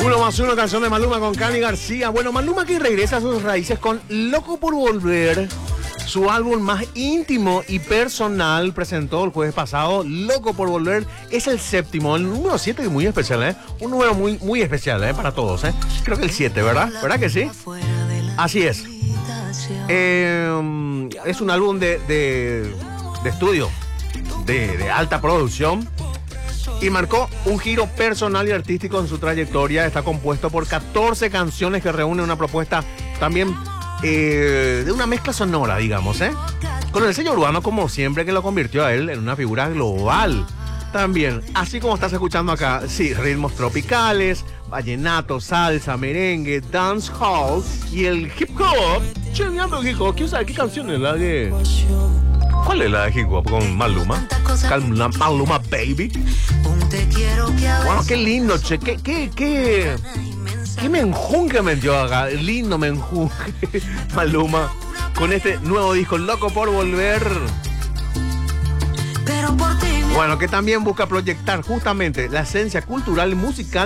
Uno más uno, canción de Maluma con Cani García. Bueno, Maluma que regresa a sus raíces con Loco por Volver. Su álbum más íntimo y personal presentó el jueves pasado. Loco por Volver es el séptimo, el número 7 es muy especial, ¿eh? Un número muy especial, ¿eh? Para todos, ¿eh? Creo que el 7, ¿verdad? ¿Verdad que sí? Así es. Es un álbum de estudio, de alta producción. Y marcó un giro personal y artístico en su trayectoria. Está compuesto por 14 canciones que reúnen una propuesta también de una mezcla sonora, digamos, ¿eh? Con el sello urbano, como siempre, que lo convirtió a él en una figura global. También, así como estás escuchando acá, sí, ritmos tropicales, vallenato, salsa, merengue, dancehall y el hip hop. Che, mirando hip hop, ¿quién sabe qué canción es la de...? ¿Cuál es la de hip hop con Maluma? Maluma Baby. Bueno, qué lindo, che. Qué menjunje metió acá. Lindo menjunje. Maluma. Con este nuevo disco, Loco por Volver. Bueno, que también busca proyectar justamente la esencia cultural y musical